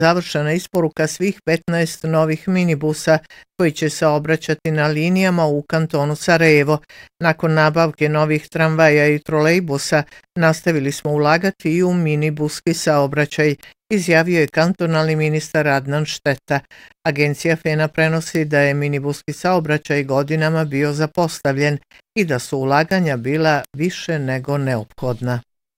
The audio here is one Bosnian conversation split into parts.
završena isporuka svih 15 novih minibusa koji će se obraćati na linijama u kantonu Sarajevo. Nakon nabavke novih tramvaja i trolejbusa nastavili smo ulagati i u minibuski saobraćaj, izjavio je kantonalni ministar Adnan Šteta. Agencija FENA prenosi da je minibuski saobraćaj godinama bio zapostavljen i da su ulaganja bila više nego neophodna.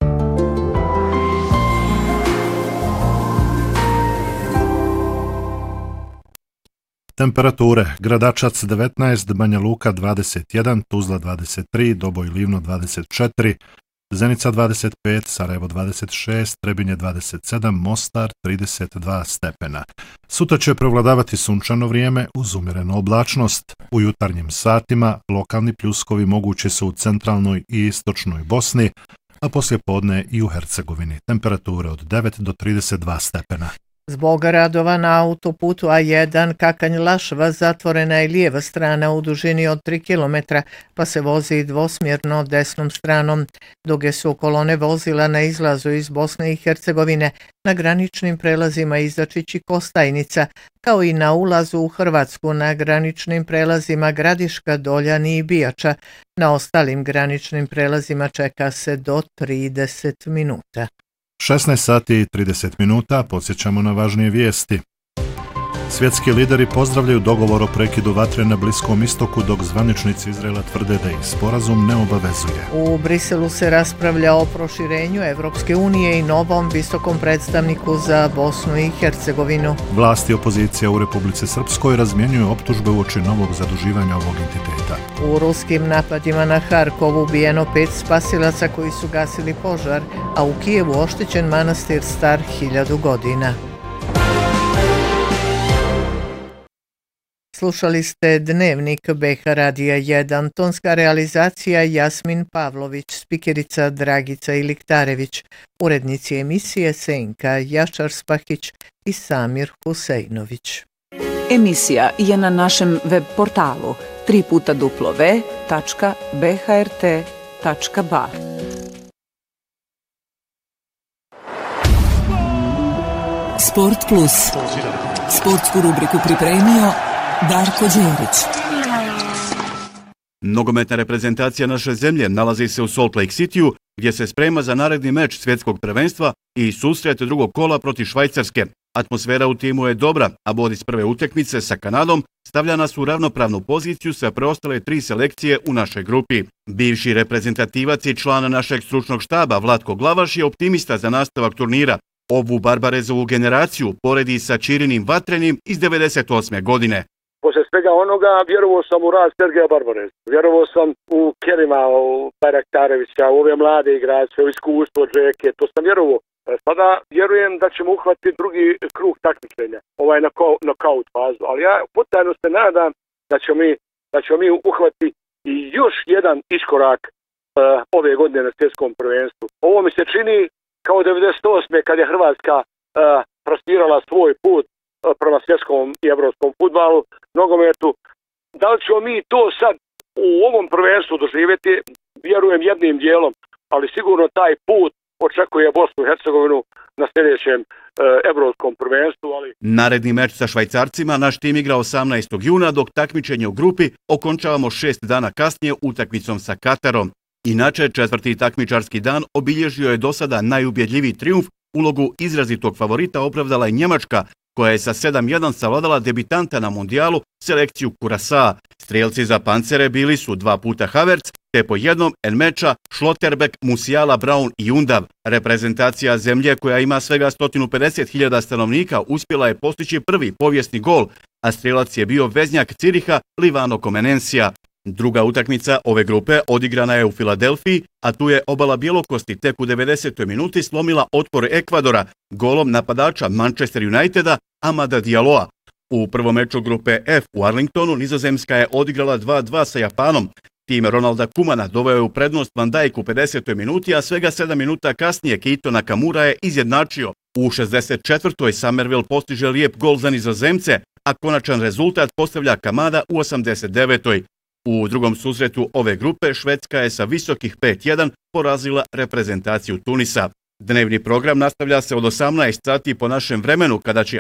Temperature: Gradačac 19, Banja Luka 21, Tuzla 23, Doboj Livno 24, Zenica 25, Sarajevo 26, Trebinje 27, Mostar 32 stepena. Sutra će prevladavati sunčano vrijeme uz umjerenu oblačnost. U jutarnjim satima lokalni pljuskovi mogući su u centralnoj i istočnoj Bosni, a poslije podne i u Hercegovini. Temperature od 9 do 32 stepena. Zbog radova na autoputu A1 Kakanj-Lašva zatvorena je lijeva strana u dužini od 3 km, pa se vozi dvosmjerno desnom stranom. Duge su kolone vozila na izlazu iz Bosne i Hercegovine na graničnim prelazima Izačić i Kostajnica, kao i na ulazu u Hrvatsku na graničnim prelazima Gradiška, Doljani i Bijača. Na ostalim graničnim prelazima čeka se do 30 minuta. 16 sati i 30 minuta, podsjećamo na važnije vijesti. Svjetski lideri pozdravljaju dogovor o prekidu vatre na Bliskom istoku, dok zvaničnici Izraela tvrde da ih sporazum ne obavezuje. U Briselu se raspravlja o proširenju Evropske unije i novom visokom predstavniku za Bosnu i Hercegovinu. Vlasti i opozicija u Republici Srpskoj razmjenjuju optužbe uoči novog zaduživanja ovog entiteta. U ruskim napadima na Harkov ubijeno 5 spasilaca koji su gasili požar, a u Kijevu oštećen manastir star 1000 godina. Slušali ste Dnevnik BH Radija 1, tonska realizacija Jasmin Pavlović, spikerica Dragica Iliktarević, urednici emisije Senka Jašar-Spahić i Samir Husejnović. Emisija je na našem web portalu www.bhrt.ba. Sport Plus. Sportsku rubriku pripremio Darko Đerić. Nogometna reprezentacija naše zemlje nalazi se u Salt Lake Cityu, gdje se sprema za naredni meč svjetskog prvenstva i susret drugog kola protiv Švajcarske. Atmosfera u timu je dobra, a bod iz prve utakmice sa Kanadom stavlja nas u ravnopravnu poziciju sa preostale 3 selekcije u našoj grupi. Bivši reprezentativac i član našeg stručnog štaba Vlatko Glavaš je optimista za nastavak turnira. Ovu Barbarezovu generaciju poredi sa Čirinim Vatrenim iz 98. godine. Poslije svega onoga vjerovao sam u rad Sergeja Barbareza. Vjerovao sam u Kerima, u Bajraktarevića, u ove mlade igrače, u iskustvo Džeke, to sam vjerovao. Sada vjerujem da ćemo uhvatiti drugi krug takmičenja, ovaj nokaut fazu, ali ja potajno se nadam da ćemo mi uhvatiti i još jedan iskorak ove godine na svjetskom prvenstvu. Ovo mi se čini kao 98. kad je Hrvatska prostirala svoj put prema svjetskom i evropskom fudbalu, nogometu. Da li ćemo mi to sad u ovom prvenstvu doživjeti, vjerujem jednim dijelom, ali sigurno taj put očekuje Bosnu i Hercegovinu na sljedećem evropskom prvenstvu. Naredni meč sa Švajcarcima naš tim igra 18. juna, dok takmičenje u grupi okončavamo 6 dana kasnije utakmicom sa Katarom. Inače, 4. takmičarski dan obilježio je do sada najubjedljiviji trijumf. Ulogu izrazitog favorita opravdala je Njemačka, koja je sa 7-1 savladala debitanta na mondijalu, selekciju Curaçaa. Strijelci za pancere bili su 2 puta Havertz, te po jednom Enmeča, Schlotterbeck, Musiala, Braun i Undav. Reprezentacija zemlje, koja ima svega 150.000 stanovnika, uspjela je postići prvi povijesni gol, a strijelac je bio veznjak Ciriha Livano Comenensija. Druga utakmica ove grupe odigrana je u Filadelfiji, a tu je obala bjelokosti tek u 90. minuti slomila otpor Ekvadora golom napadača Manchester Uniteda Amada Dialloa. U prvom meču grupe F u Arlingtonu Nizozemska je odigrala 2-2 sa Japanom. Tim Ronalda Kumana doveo je u prednost Van Dijk u 50. minuti, a svega 7 minuta kasnije Keito Nakamura je izjednačio. U 64. Summerville postiže lijep gol za Nizozemce, a konačan rezultat postavlja Kamada u 89. U drugom susretu ove grupe Švedska je sa visokih 5-1 porazila reprezentaciju Tunisa. Dnevni program nastavlja se od 18 sati po našem vremenu, kada će